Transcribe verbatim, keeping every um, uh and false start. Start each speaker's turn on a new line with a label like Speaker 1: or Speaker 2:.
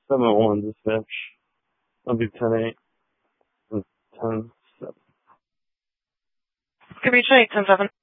Speaker 1: seven one dispatch. I'll be ten eight. ten seven.
Speaker 2: Could be eight ten seven.